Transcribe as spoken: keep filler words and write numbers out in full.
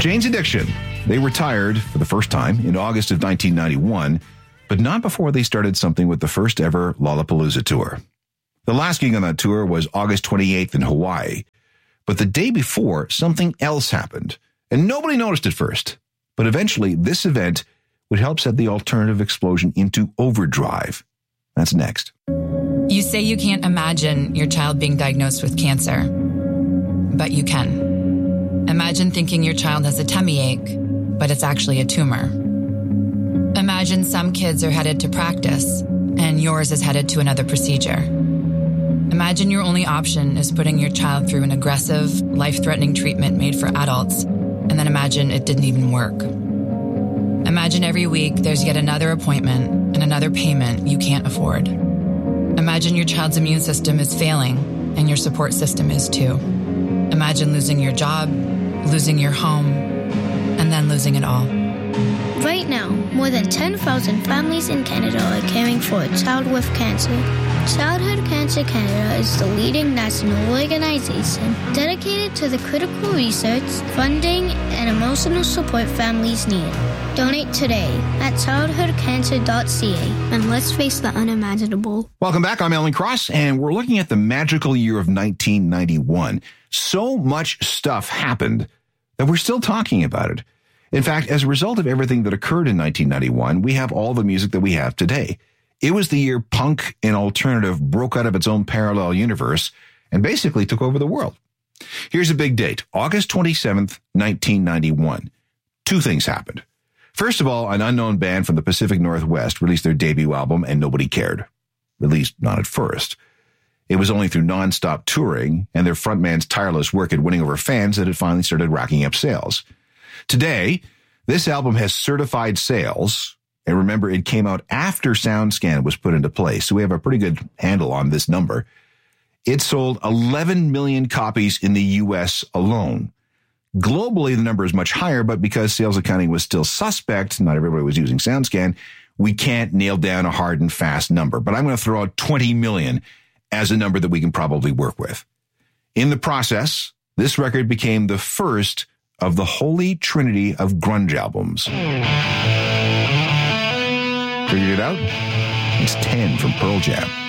Jane's Addiction. They retired for the first time in August of nineteen ninety-one, but not before they started something with the first ever Lollapalooza tour. The last gig on that tour was August twenty-eighth in Hawaii, but the day before, something else happened, and nobody noticed at first. But eventually, this event would help set the alternative explosion into overdrive. That's next. You say you can't imagine your child being diagnosed with cancer, but you can. Imagine thinking your child has a tummy ache, but it's actually a tumor. Imagine some kids are headed to practice, and yours is headed to another procedure. Imagine your only option is putting your child through an aggressive, life-threatening treatment made for adults, and then imagine it didn't even work. Imagine every week there's yet another appointment and another payment you can't afford. Imagine your child's immune system is failing, and your support system is too. Imagine losing your job, losing your home, and then losing it all. Right now, more than ten thousand families in Canada are caring for a child with cancer. Childhood Cancer Canada is the leading national organization dedicated to the critical research, funding, and emotional support families need. Donate today at childhood cancer dot c a and let's face the unimaginable. Welcome back. I'm Alan Cross, and we're looking at the magical year of nineteen ninety-one. So much stuff happened that we're still talking about it. In fact, as a result of everything that occurred in nineteen ninety-one, we have all the music that we have today. It was the year punk and alternative broke out of its own parallel universe and basically took over the world. Here's a big date, August twenty-seventh, nineteen ninety-one. Two things happened. First of all, an unknown band from the Pacific Northwest released their debut album, and nobody cared. At least, not at first. It was only through nonstop touring and their frontman's tireless work at winning over fans that it finally started racking up sales. Today, this album has certified sales. And remember, it came out after SoundScan was put into place, so we have a pretty good handle on this number. It sold eleven million copies in the U S alone. Globally, the number is much higher, but because sales accounting was still suspect, not everybody was using SoundScan, we can't nail down a hard and fast number. But I'm going to throw out twenty million as a number that we can probably work with. In the process, this record became the first of the holy trinity of grunge albums. Figured it out? It's ten from Pearl Jam.